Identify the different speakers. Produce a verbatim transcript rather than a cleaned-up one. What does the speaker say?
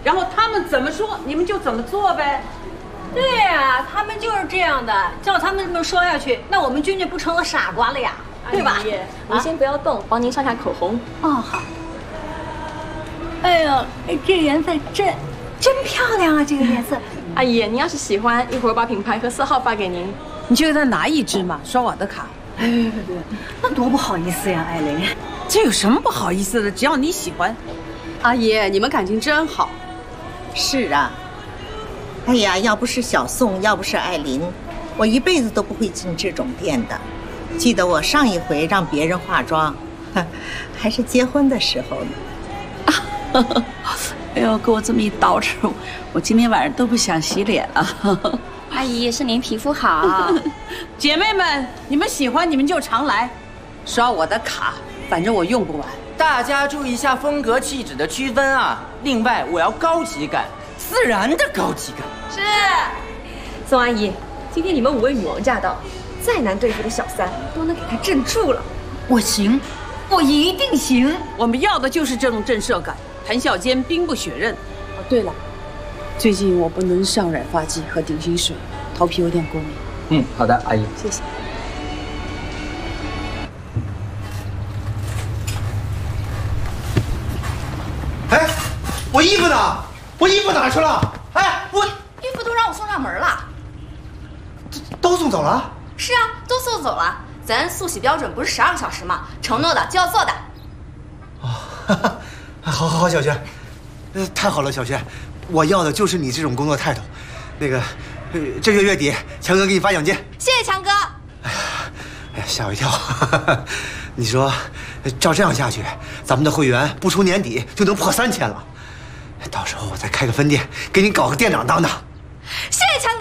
Speaker 1: 然后他们怎么说，你们就怎么做呗。
Speaker 2: 对呀、啊，他们就是这样的，照他们这么说下去，那我们君君不成了傻瓜了呀，对吧？
Speaker 3: 阿姨，您先不要动，帮您上下口红。
Speaker 2: 哦，好。哎呦，这颜色真真漂亮啊！这个颜色，
Speaker 3: 阿姨，您要是喜欢，一会儿把品牌和色号发给您。
Speaker 1: 你就给他拿一支嘛，刷我的卡。
Speaker 2: 哎，对对，那多不好意思呀，艾琳。
Speaker 1: 这有什么不好意思的？只要你喜欢。阿姨，你们感情真好。
Speaker 4: 是啊。哎呀，要不是小宋，要不是艾琳，我一辈子都不会进这种店的。记得我上一回让别人化妆，还是结婚的时候呢。
Speaker 5: 哎呦，给我这么一捯饬，我今天晚上都不想洗脸了。
Speaker 3: 阿姨，是您皮肤好。
Speaker 1: 姐妹们，你们喜欢你们就常来，刷我的卡，反正我用不完。
Speaker 6: 大家注意一下风格气质的区分啊！另外，我要高级感，自然的高级感。
Speaker 3: 是，宋阿姨，今天你们五位女王驾到，再难对付的小三都能给她镇住了。
Speaker 2: 我行，我一定行。
Speaker 1: 我们要的就是这种震慑感，谈笑间兵不血刃。
Speaker 7: 哦，对了，最近我不能上染发剂和顶心水，头皮有点过敏。
Speaker 6: 嗯，好的，阿姨，
Speaker 7: 谢谢。
Speaker 8: 哎，我衣服呢？我衣服哪去了？哎，我
Speaker 9: 衣服都让我送上门了。
Speaker 8: 都送走了？
Speaker 9: 是啊，都送走了。咱速洗标准不是十二个小时吗？承诺的就要做的。
Speaker 8: 哦，好，好，好，小轩，呃，太好了，小轩，我要的就是你这种工作态度。那个，呃，这月月底，强哥给你发奖金。
Speaker 9: 谢谢强哥。
Speaker 8: 哎呀，哎呀，吓我一跳！你说，照这样下去，咱们的会员不出年底就能破三千了。到时候我再开个分店，给你搞个店长当当。
Speaker 9: 谢谢强哥。